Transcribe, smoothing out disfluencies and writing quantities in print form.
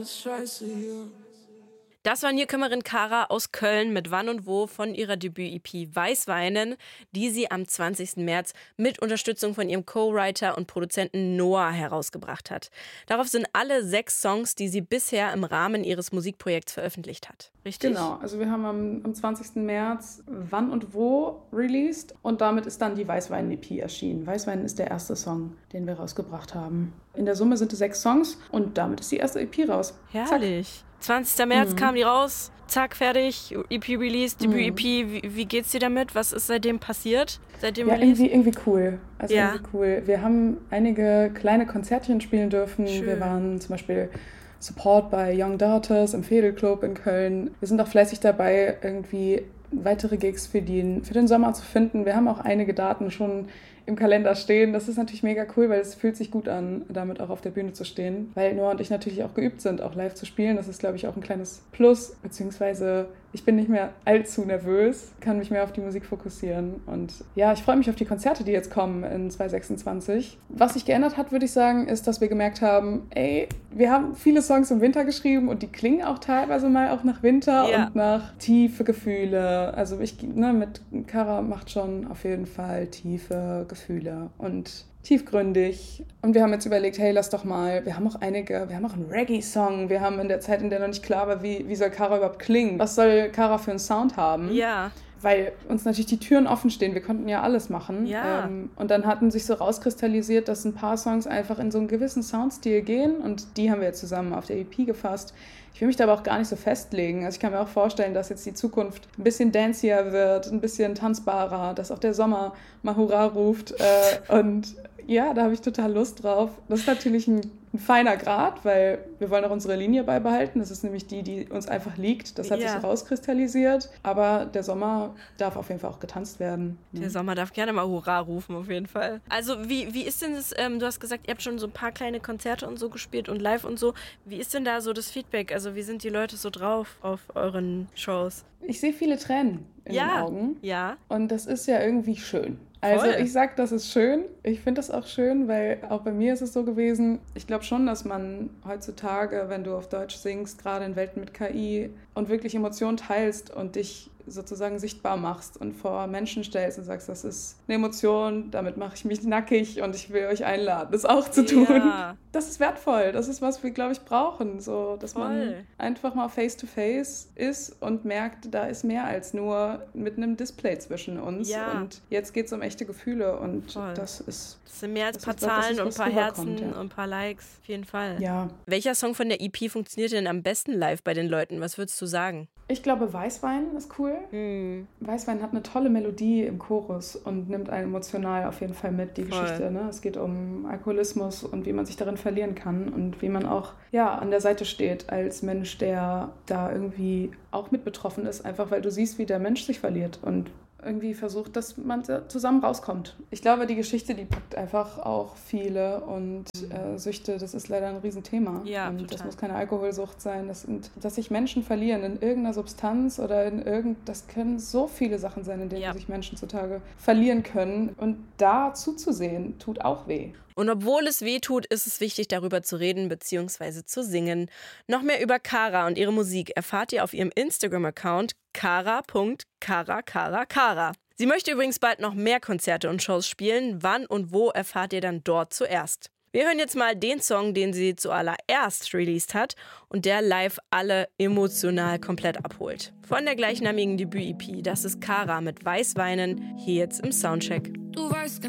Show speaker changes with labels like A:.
A: Scheiße hier.
B: Das war Newcomerin Kara aus Köln mit Wann und Wo von ihrer Debüt-EP Weißweinen, die sie am 20. März mit Unterstützung von ihrem Co-Writer und Produzenten Noah herausgebracht hat. Darauf sind alle 6 Songs, die sie bisher im Rahmen ihres Musikprojekts veröffentlicht hat. Richtig?
C: Genau, also wir haben am 20. März Wann und Wo released und damit ist dann die Weißweinen-EP erschienen. Weißweinen ist der erste Song, den wir rausgebracht haben. In der Summe sind es 6 Songs und damit ist die erste EP raus.
B: Herrlich. Zack. 20. März kam die raus, zack, fertig, EP released, Debüt-EP. Wie geht's dir damit? Was ist seitdem passiert?
C: Irgendwie cool. Irgendwie cool. Wir haben einige kleine Konzertchen spielen dürfen.
B: Schön.
C: Wir waren zum Beispiel Support bei Young Daughters im Fädelclub in Köln. Wir sind auch fleißig dabei, irgendwie weitere Gigs für den Sommer zu finden. Wir haben auch einige Daten schon im Kalender stehen. Das ist natürlich mega cool, weil es fühlt sich gut an, damit auch auf der Bühne zu stehen. Weil Noah und ich natürlich auch geübt sind, auch live zu spielen. Das ist, glaube ich, auch ein kleines Plus. Beziehungsweise ich bin nicht mehr allzu nervös, kann mich mehr auf die Musik fokussieren. Und ja, ich freue mich auf die Konzerte, die jetzt kommen in 2026. Was sich geändert hat, würde ich sagen, ist, dass wir gemerkt haben, wir haben viele Songs im Winter geschrieben und die klingen auch teilweise mal auch nach Winter und nach tiefe Gefühle. Also mit Kara macht schon auf jeden Fall tiefe Gefühle und tiefgründig. Und wir haben jetzt überlegt, hey, wir haben auch einen Reggae-Song. Wir haben in der Zeit, in der noch nicht klar war, wie soll Kara überhaupt klingen? Was soll Kara für einen Sound haben?
B: Ja.
C: Weil uns natürlich die Türen offen stehen. Wir konnten ja alles machen.
B: Ja.
C: Und dann hatten sich so rauskristallisiert, dass ein paar Songs einfach in so einen gewissen Soundstil gehen. Und die haben wir jetzt zusammen auf der EP gefasst. Ich will mich da aber auch gar nicht so festlegen. Also ich kann mir auch vorstellen, dass jetzt die Zukunft ein bisschen dancier wird, ein bisschen tanzbarer, dass auch der Sommer mal Hurra ruft. Und ja, da habe ich total Lust drauf. Das ist natürlich ein feiner Grad, weil wir wollen auch unsere Linie beibehalten. Das ist nämlich die uns einfach liegt. Das hat sich so rauskristallisiert. Aber der Sommer darf auf jeden Fall auch getanzt werden.
B: Der Sommer darf gerne mal Hurra rufen, auf jeden Fall. Also wie ist denn das, du hast gesagt, ihr habt schon so ein paar kleine Konzerte und so gespielt und live und so. Wie ist denn da so das Feedback? Also wie sind die Leute so drauf auf euren Shows?
C: Ich sehe viele Tränen in den Augen.
B: Ja.
C: Und das ist ja irgendwie schön. Also ich sag, das ist schön. Ich finde das auch schön, weil auch bei mir ist es so gewesen. Ich glaube schon, dass man heutzutage, wenn du auf Deutsch singst, gerade in Welten mit KI und wirklich Emotionen teilst und dich sozusagen sichtbar machst und vor Menschen stellst und sagst, das ist eine Emotion, damit mache ich mich nackig und ich will euch einladen, das auch zu tun. Das ist wertvoll. Das ist, was wir, glaube ich, brauchen. So, dass man einfach mal face-to-face ist und merkt, da ist mehr als nur mit einem Display zwischen uns. Ja. Und jetzt geht es um echte Gefühle und das
B: sind mehr als ein paar Zahlen und ein paar Herzen und ein paar Likes. Auf jeden Fall.
C: Ja.
B: Welcher Song von der EP funktioniert denn am besten live bei den Leuten? Was würdest du sagen?
C: Ich glaube, Weißwein ist cool. Weißwein hat eine tolle Melodie im Chorus und nimmt einen emotional auf jeden Fall mit, die Geschichte. Ne? Es geht um Alkoholismus und wie man sich darin verlieren kann und wie man auch an der Seite steht als Mensch, der da irgendwie auch mit betroffen ist, einfach weil du siehst, wie der Mensch sich verliert und irgendwie versucht, dass man zusammen rauskommt. Ich glaube, die Geschichte, die packt einfach auch viele und Süchte, das ist leider ein Riesenthema.
B: Ja,
C: und
B: total.
C: Das muss keine Alkoholsucht sein. Dass sich Menschen verlieren in irgendeiner Substanz oder das können so viele Sachen sein, in denen sich Menschen zutage verlieren können. Und da zuzusehen, tut auch weh.
B: Und obwohl es weh tut, ist es wichtig, darüber zu reden bzw. zu singen. Noch mehr über Kara und ihre Musik erfahrt ihr auf ihrem Instagram-Account kara.karakara. Sie möchte übrigens bald noch mehr Konzerte und Shows spielen. Wann und wo erfahrt ihr dann dort zuerst. Wir hören jetzt mal den Song, den sie zuallererst released hat und der live alle emotional komplett abholt. Von der gleichnamigen Debüt-EP, das ist Kara mit Weißweinen, hier jetzt im Soundcheck.
A: Du weißt